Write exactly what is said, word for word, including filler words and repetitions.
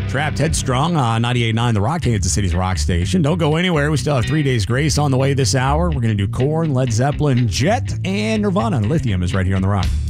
Trapped Headstrong on ninety-eight point nine The Rock, Kansas City's rock station. Don't go anywhere. We still have Three Days Grace on the way this hour. We're going to do Korn, Led Zeppelin, Jet, and Nirvana. Lithium is right here on The Rock.